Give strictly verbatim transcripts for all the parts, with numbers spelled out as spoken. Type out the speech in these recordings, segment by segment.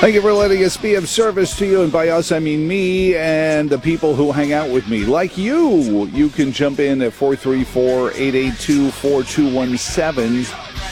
Thank you for letting us be of service to you, and by us I mean me and the people who hang out with me, like you. You can jump in at four three four, eight eight two, four two one seven.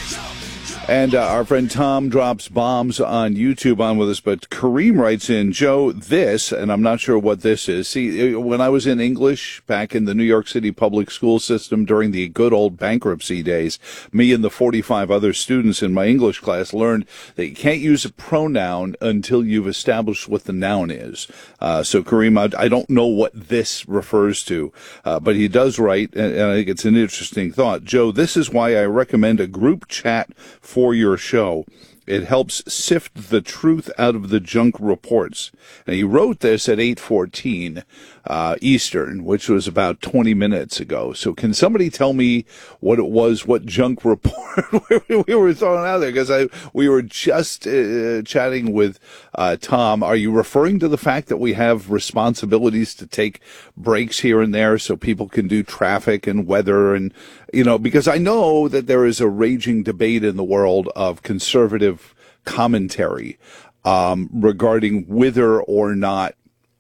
And uh, our friend Tom drops bombs on YouTube on with us, but Kareem writes in, Joe, this, and I'm not sure what this is. See, when I was in English back in the New York City public school system during the good old bankruptcy days, me and the forty-five other students in my English class learned that you can't use a pronoun until you've established what the noun is. Uh, so, Kareem, I, I don't know what this refers to, uh, but he does write, and, and I think it's an interesting thought. Joe, this is why I recommend a group chat for for your show. It helps sift the truth out of the junk reports. And he wrote this at eight fourteen uh, Eastern, which was about twenty minutes ago. So can somebody tell me what it was, what junk report we were throwing out there? Because I we were just uh, chatting with uh, Tom. Are you referring to the fact that we have responsibilities to take breaks here and there so people can do traffic and weather and, you know, because I know that there is a raging debate in the world of conservative commentary um, regarding whether or not,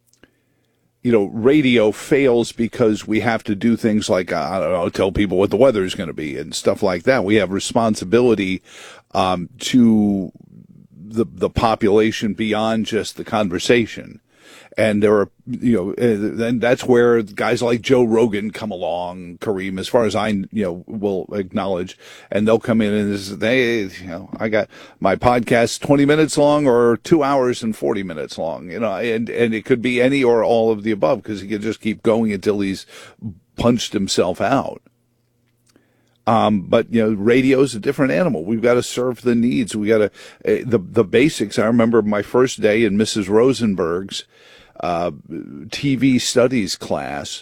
you know, radio fails because we have to do things like, uh, I don't know, tell people what the weather is going to be and stuff like that. We have responsibility um, to the the population beyond just the conversation. And there are, you know, and that's where guys like Joe Rogan come along, Kareem, as far as I, you know, will acknowledge, and they'll come in and they, you know, I got my podcast twenty minutes long or two hours and forty minutes long, you know, and, and it could be any or all of the above because he can just keep going until he's punched himself out. Um, but, you know, radio's a different animal. We've got to serve the needs. We got to, uh, the, the basics. I remember my first day in Missus Rosenberg's uh, T V studies class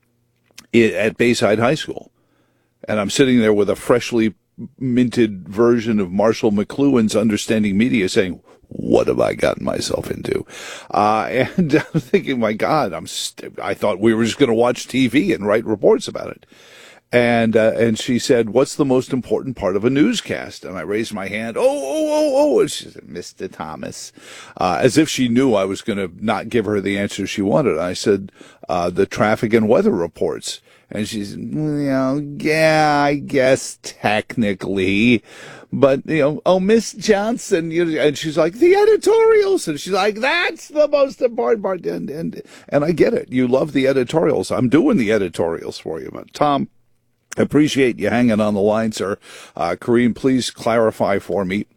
at Bayside High School. And I'm sitting there with a freshly minted version of Marshall McLuhan's Understanding Media saying, what have I gotten myself into? Uh, and I'm thinking, my God, I'm st- I thought we were just going to watch T V and write reports about it. And uh, and she said, what's the most important part of a newscast? And I raised my hand. Oh, oh, oh, oh. And she said, Mister Thomas, uh, as if she knew I was going to not give her the answer she wanted. I said, uh, the traffic and weather reports. And she said, well, yeah, I guess technically. But, you know, oh, Miss Johnson. You, and she's like, the editorials. And she's like, that's the most important part. And, and, and I get it. You love the editorials. I'm doing the editorials for you. But, Tom, I appreciate you hanging on the line, sir. Uh, Kareem, please clarify for me.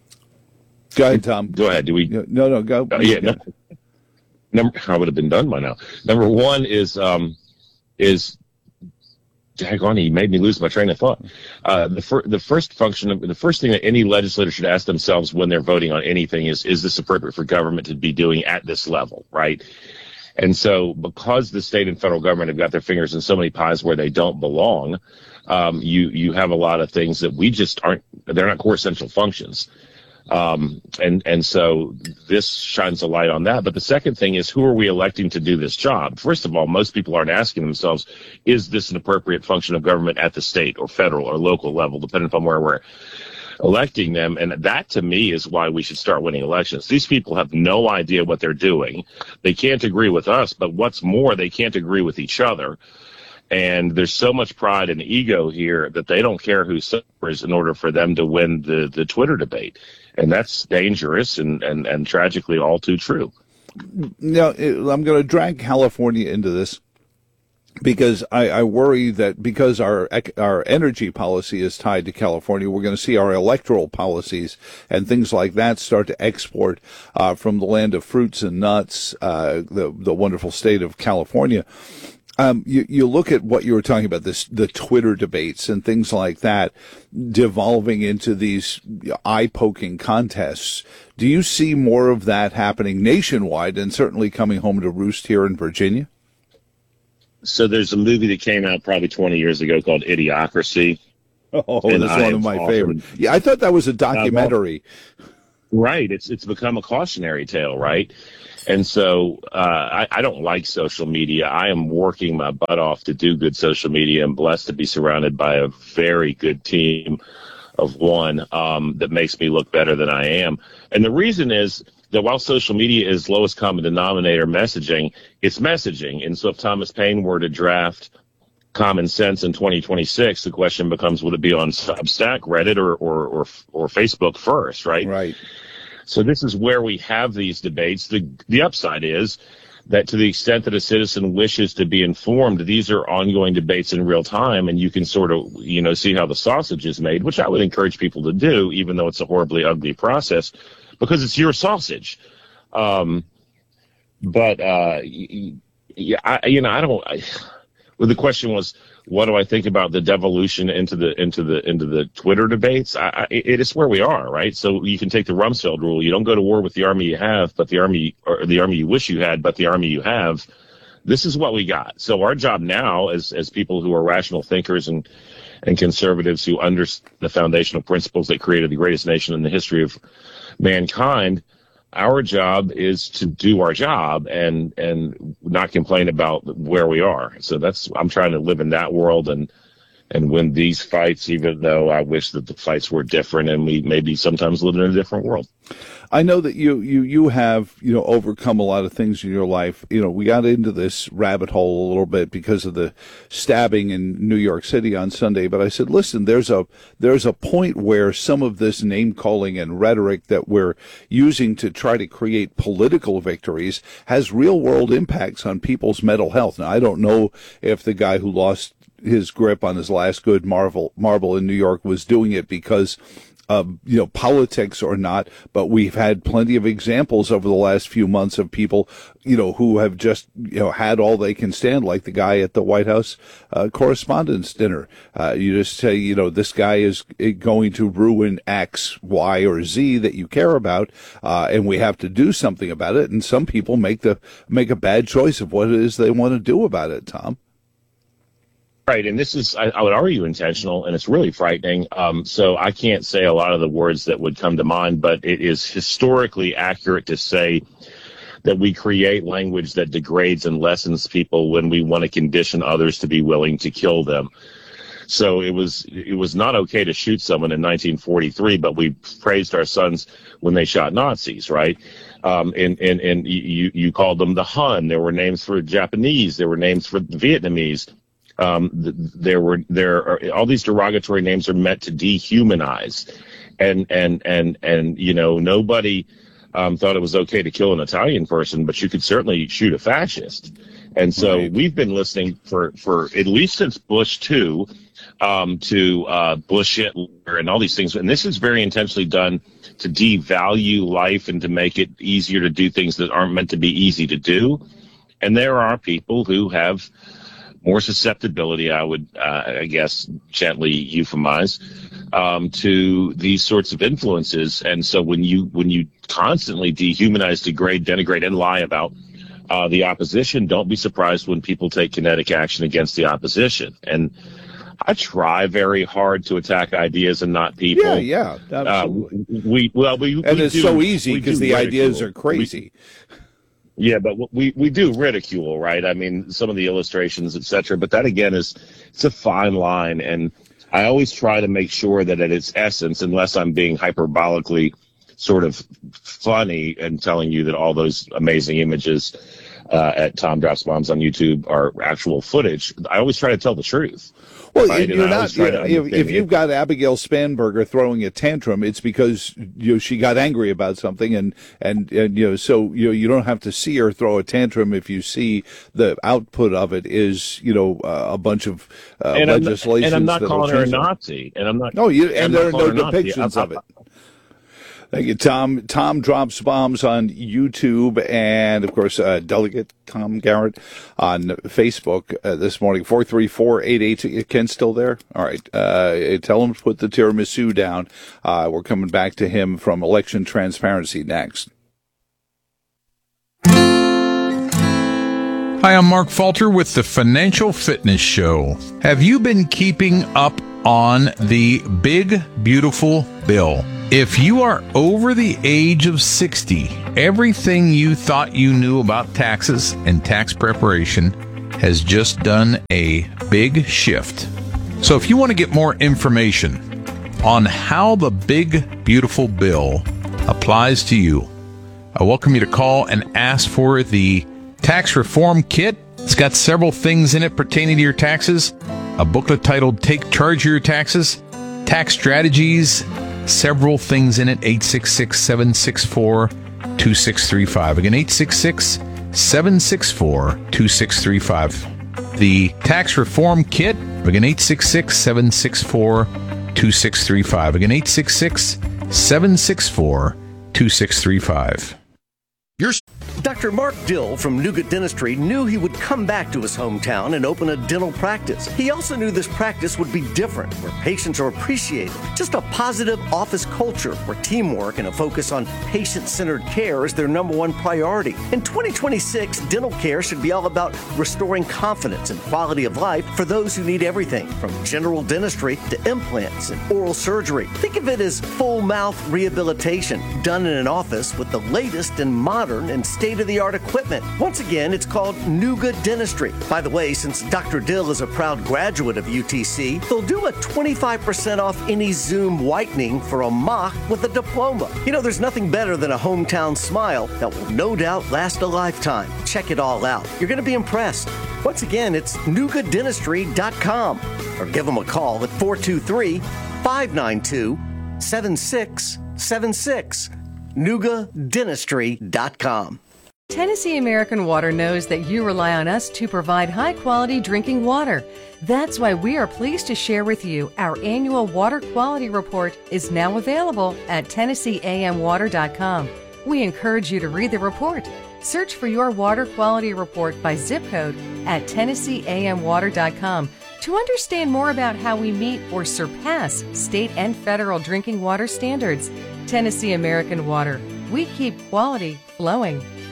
Go ahead, Tom. Go ahead. Do we? No, no, go. Uh, yeah. No. Number, I would have been done by now. Number one is, um, is, hang on, he made me lose my train of thought. Uh, the, fir- the first function of, the first thing that any legislator should ask themselves when they're voting on anything is, is this appropriate for government to be doing at this level, right? And so because the state and federal government have got their fingers in so many pies where they don't belong, um, you, you have a lot of things that we just aren't, they're not core essential functions. Um, and, and so this shines a light on that. But the second thing is, who are we electing to do this job? First of all, most people aren't asking themselves, is this an appropriate function of government at the state or federal or local level, depending upon where we're electing them. And that, to me, is why we should start winning elections. These people have no idea what they're doing. They can't agree with us, but what's more, they can't agree with each other. And there's so much pride and ego here that they don't care who suffers in order for them to win the, the Twitter debate. And that's dangerous and, and, and tragically all too true. Now, I'm going to drag California into this because I, I worry that because our our energy policy is tied to California, we're going to see our electoral policies and things like that start to export uh, from the land of fruits and nuts, uh, the the wonderful state of California. Um, you, you look at what you were talking about, this, the Twitter debates and things like that devolving into these eye-poking contests. Do you see more of that happening nationwide and certainly coming home to roost here in Virginia? So there's a movie that came out probably twenty years ago called Idiocracy. Oh, that's one of my favorites. Yeah, I thought that was a documentary. Uh, well, right. It's, it's become a cautionary tale, right? And so uh, I, I don't like social media. I am working my butt off to do good social media. I'm blessed to be surrounded by a very good team of one um, that makes me look better than I am. And the reason is that while social media is lowest common denominator messaging, it's messaging. And so if Thomas Paine were to draft Common Sense in twenty twenty-six, the question becomes, would it be on Substack, Reddit, or, or, or, or Facebook first, right? Right. So this is where we have these debates. The, the upside is that to the extent that a citizen wishes to be informed, these are ongoing debates in real time, and you can sort of, you know, see how the sausage is made, which I would encourage people to do, even though it's a horribly ugly process, because it's your sausage. Um, but, uh, yeah, I, you know, I don't, I, well, the question was, what do I think about the devolution into the into the into the Twitter debates? I, I, it is where we are, right? So you can take the Rumsfeld rule: you don't go to war with the army you have, but the army or the army you wish you had, but the army you have. This is what we got. So our job now, as as people who are rational thinkers and and conservatives who understand the foundational principles that created the greatest nation in the history of mankind, our job is to do our job and and not complain about where we are. So that's, I'm trying to live in that world and and win these fights, even though I wish that the fights were different and we maybe sometimes live in a different world. I know that you, you, you have, you know, overcome a lot of things in your life. You know, we got into this rabbit hole a little bit because of the stabbing in New York City on Sunday. But I said, listen, there's a, there's a point where some of this name calling and rhetoric that we're using to try to create political victories has real world impacts on people's mental health. Now, I don't know if the guy who lost his grip on his last good marble, marble in New York was doing it because of, you know, politics or not, but we've had plenty of examples over the last few months of people, you know, who have just, you know, had all they can stand, like the guy at the White House uh, Correspondents' Dinner. Uh, you just say, you know, this guy is going to ruin X, Y, or Z that you care about, uh, and we have to do something about it. And some people make the make a bad choice of what it is they want to do about it, Tom. Right, and this is, I, I would argue, intentional, and it's really frightening. Um, so I can't say a lot of the words that would come to mind, but it is historically accurate to say that we create language that degrades and lessens people when we want to condition others to be willing to kill them. So it was it was not okay to shoot someone in nineteen forty-three, but we praised our sons when they shot Nazis, right? Um, and, and, and you, you called them the Hun. There were names for Japanese. There were names for Vietnamese. Um, there were there are all these derogatory names are meant to dehumanize, and and and and you know nobody um, thought it was okay to kill an Italian person, but you could certainly shoot a fascist. And so right. We've been listening for for at least since Bush two um, to uh, Bush Hitler and all these things, and this is very intentionally done to devalue life and to make it easier to do things that aren't meant to be easy to do. And there are people who have more susceptibility, I would, uh, I guess, gently euphemize, um, to these sorts of influences. And so when you when you constantly dehumanize, degrade, denigrate, and lie about uh, the opposition, don't be surprised when people take kinetic action against the opposition. And I try very hard to attack ideas and not people. Yeah, yeah, absolutely. Uh, we well, we and we it's do, so easy because the ridicule. ideas are crazy. We, Yeah, but we, we do ridicule, right? I mean, some of the illustrations, et cetera. But that, again, is it's a fine line. And I always try to make sure that at its essence, unless I'm being hyperbolically sort of funny and telling you that all those amazing images uh, at Tom Drops Bombs on YouTube are actual footage, I always try to tell the truth. Well, right? you're not, you know, if, if you've got Abigail Spanberger throwing a tantrum, it's because, you know, she got angry about something, and, and, and, you know, so, you know, you don't have to see her throw a tantrum if you see the output of it is, you know, uh, a bunch of uh, and legislation. And I'm not calling her a Nazi. And I'm not. No, you, and there are no Nazi. depictions I, I, of it. Thank you, Tom. Tom Drops Bombs on YouTube, and, of course, uh, Delegate Tom Garrett on Facebook uh, this morning. four three four, eight eight two. Ken's still there? All right. Uh, tell him to put the tiramisu down. Uh, we're coming back to him from Election Transparency next. Hi, I'm Mark Falter with the Financial Fitness Show. Have you been keeping up on the big, beautiful bill? If you are over the age of sixty, everything you thought you knew about taxes and tax preparation has just done a big shift. So if you want to get more information on how the big, beautiful bill applies to you. I welcome you to call and ask for the Tax Reform Kit. It's got several things in it pertaining to your taxes. A booklet titled Take Charge of Your Taxes, Tax Strategies, several things in it. eight six six, seven six four, two six three five. Again, eight six six, seven six four, two six three five. The Tax Reform Kit. Again, eight six six, seven six four, two six three five. Again, eight six six, seven six four, two six three five. Your Doctor Mark Dill from Nougat Dentistry knew he would come back to his hometown and open a dental practice. He also knew this practice would be different, where patients are appreciated. Just a positive office culture where teamwork and a focus on patient-centered care is their number one priority. In twenty twenty-six, dental care should be all about restoring confidence and quality of life for those who need everything, from general dentistry to implants and oral surgery. Think of it as full mouth rehabilitation done in an office with the latest and modern and state-of-the-art equipment. Once again, it's called Nougat Dentistry. By the way, since Doctor Dill is a proud graduate of U T C, they'll do a twenty-five percent off any Zoom whitening for a mock with a diploma. You know, there's nothing better than a hometown smile that will no doubt last a lifetime. Check it all out. You're going to be impressed. Once again, it's nougat dentistry dot com or give them a call at four two three, five nine two, seven six seven six. nougat dentistry dot com. Tennessee American Water knows that you rely on us to provide high-quality drinking water. That's why we are pleased to share with you our annual water quality report is now available at tennessee a m water dot com. We encourage you to read the report. Search for your water quality report by zip code at tennessee a m water dot com to understand more about how we meet or surpass state and federal drinking water standards. Tennessee American Water. We keep quality flowing.